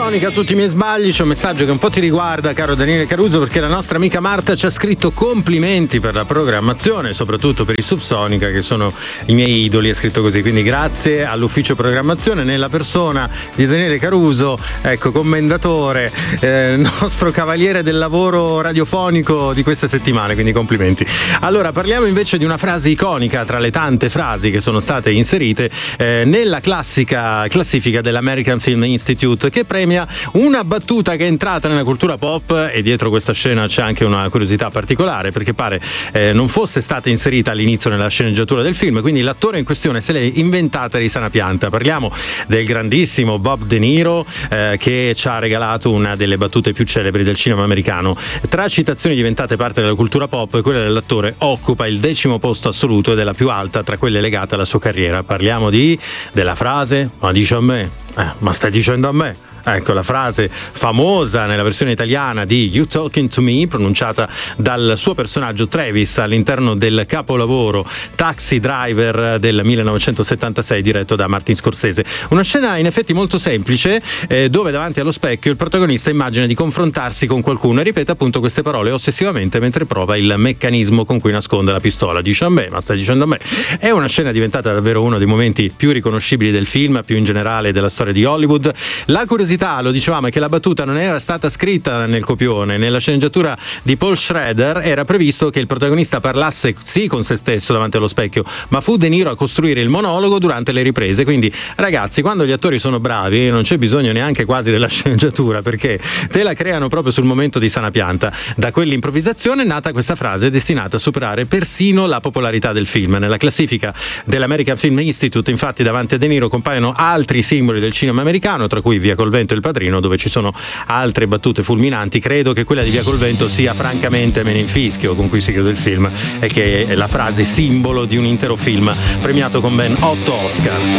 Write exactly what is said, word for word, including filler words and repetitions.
Subsonica, tutti i miei sbagli. C'è un messaggio che un po' ti riguarda, caro Daniele Caruso, perché la nostra amica Marta ci ha scritto complimenti per la programmazione, soprattutto per i Subsonica, che sono i miei idoli, è scritto così. Quindi grazie all'ufficio programmazione nella persona di Daniele Caruso, ecco, commendatore, eh, nostro cavaliere del lavoro radiofonico di queste settimane, quindi complimenti. Allora, parliamo invece di una frase iconica tra le tante frasi che sono state inserite eh, nella classica classifica dell'American Film Institute, che premia una battuta che è entrata nella cultura pop, e dietro questa scena c'è anche una curiosità particolare, perché pare eh, non fosse stata inserita all'inizio nella sceneggiatura del film, quindi l'attore in questione se l'è inventata di sana pianta. Parliamo del grandissimo Bob De Niro, eh, che ci ha regalato una delle battute più celebri del cinema americano. Tra citazioni diventate parte della cultura pop, quella dell'attore occupa il decimo posto assoluto ed è la più alta tra quelle legate alla sua carriera. Parliamo di della frase "ma dici a me, eh, ma stai dicendo a me". Ecco, la frase famosa nella versione italiana di You Talking to Me, pronunciata dal suo personaggio Travis all'interno del capolavoro Taxi Driver del millenovecentosettantasei, diretto da Martin Scorsese. Una scena in effetti molto semplice, eh, dove davanti allo specchio il protagonista immagina di confrontarsi con qualcuno e ripete appunto queste parole ossessivamente mentre prova il meccanismo con cui nasconde la pistola. Dice a me, ma stai dicendo a me. È una scena diventata davvero uno dei momenti più riconoscibili del film, più in generale della storia di Hollywood. La curiosità, lo dicevamo, è che la battuta non era stata scritta nel copione. Nella sceneggiatura di Paul Schrader era previsto che il protagonista parlasse sì con se stesso davanti allo specchio, ma fu De Niro a costruire il monologo durante le riprese. Quindi ragazzi, quando gli attori sono bravi non c'è bisogno neanche quasi della sceneggiatura, perché te la creano proprio sul momento di sana pianta. Da quell'improvvisazione è nata questa frase destinata a superare persino la popolarità del film. Nella classifica dell'American Film Institute, infatti, davanti a De Niro compaiono altri simboli del cinema americano, tra cui Via col vento e Il Padrino, dove ci sono altre battute fulminanti. Credo che quella di Via col vento sia francamente meno in fischio con cui si chiude il film, e che è la frase simbolo di un intero film premiato con ben otto Oscar.